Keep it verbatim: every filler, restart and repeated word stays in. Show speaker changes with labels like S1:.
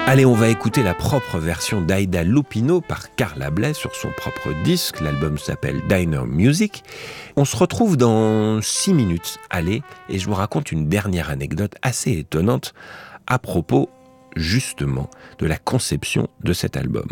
S1: Allez, on va écouter la propre version d'Aida Lupino par Carla Bley sur son propre disque. L'album s'appelle Diner Music. On se retrouve dans six minutes. Allez, et je vous raconte une dernière anecdote assez étonnante à propos, justement, de la conception de cet album.